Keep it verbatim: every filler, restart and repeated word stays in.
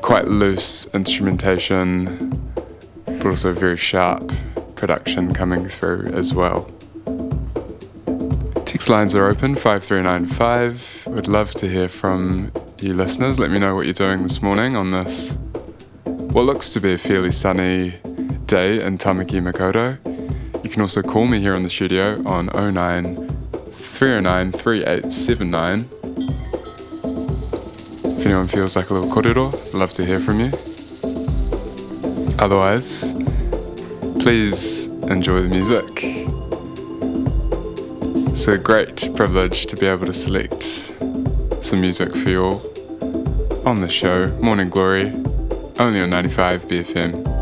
quite loose instrumentation, but also very sharp production coming through as well. Text lines are open, five three nine five. Would love to hear from you listeners. Let me know what you're doing this morning on this, what looks to be a fairly sunny day in Tamaki Makaurau. You can also call me here in the studio on oh nine, three oh nine, three eight seven nine. If anyone feels like a little korero, I'd love to hear from you. Otherwise, please enjoy the music. It's a great privilege to be able to select some music for you all on the show, Morning Glory, only on ninety-five B F M.